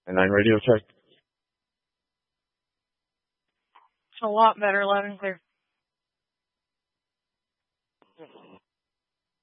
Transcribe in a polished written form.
And nine radio check. It's a lot better, loud and clear.